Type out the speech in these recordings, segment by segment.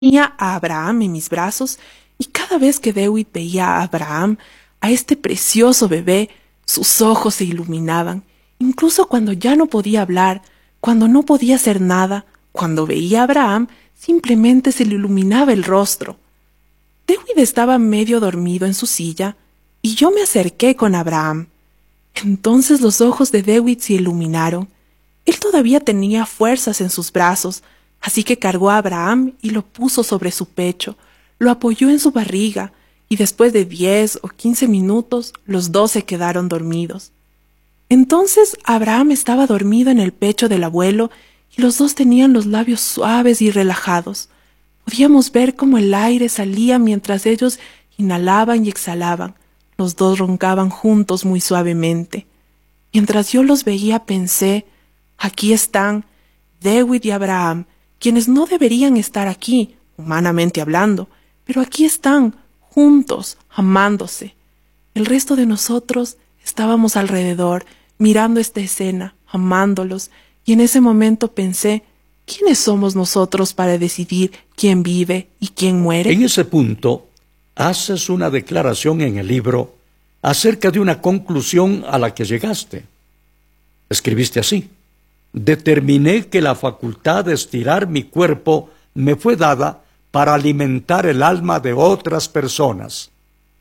Tenía a Abraham en mis brazos y cada vez que Dewey veía a Abraham, a este precioso bebé, sus ojos se iluminaban. Incluso cuando ya no podía hablar, cuando no podía hacer nada, cuando veía a Abraham, simplemente se le iluminaba el rostro. Dewey estaba medio dormido en su silla y yo me acerqué con Abraham. Entonces los ojos de Dewey se iluminaron. Él todavía tenía fuerzas en sus brazos, así que cargó a Abraham y lo puso sobre su pecho, lo apoyó en su barriga, y después de 10 o 15 minutos, los dos se quedaron dormidos. Entonces Abraham estaba dormido en el pecho del abuelo y los dos tenían los labios suaves y relajados. Podíamos ver cómo el aire salía mientras ellos inhalaban y exhalaban. Los dos roncaban juntos muy suavemente. Mientras yo los veía pensé, aquí están Dewey y Abraham, quienes no deberían estar aquí, humanamente hablando, pero aquí están, juntos, amándose. El resto de nosotros estábamos alrededor, mirando esta escena, amándolos, y en ese momento pensé, ¿quiénes somos nosotros para decidir quién vive y quién muere? En ese punto, haces una declaración en el libro acerca de una conclusión a la que llegaste. Escribiste así: determiné que la facultad de estirar mi cuerpo me fue dada para alimentar el alma de otras personas.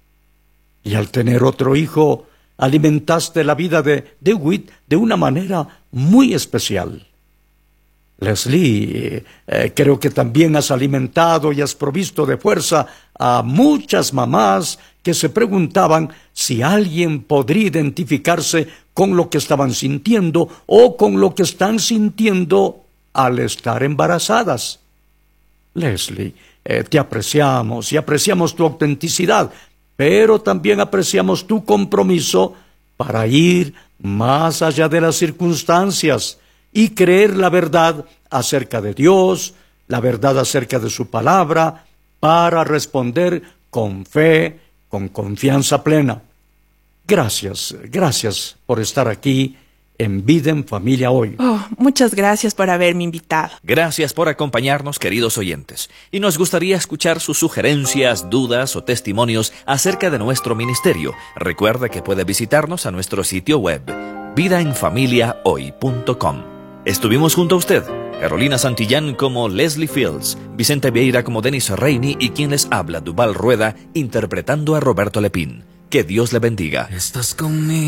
Y al tener otro hijo, alimentaste la vida de Dewey de una manera muy especial. Leslie, creo que también has alimentado y has provisto de fuerza a muchas mamás que se preguntaban si alguien podría identificarse con lo que estaban sintiendo o con lo que están sintiendo al estar embarazadas. Leslie, te apreciamos y apreciamos tu autenticidad, pero también apreciamos tu compromiso para ir más allá de las circunstancias y creer la verdad acerca de Dios, la verdad acerca de su palabra, para responder con fe, con confianza plena. Gracias por estar aquí en Vida en Familia hoy. Muchas gracias por haberme invitado. Gracias por acompañarnos, queridos oyentes. Y nos gustaría escuchar sus sugerencias, dudas o testimonios acerca de nuestro ministerio. Recuerde que puede visitarnos a nuestro sitio web, vidaenfamiliahoy.com. Estuvimos junto a usted, Carolina Santillán como Leslie Fields, Vicente Vieira como Denis Reini y quien les habla, Duval Rueda, interpretando a Roberto Lepín. Que Dios le bendiga. Estás conmigo.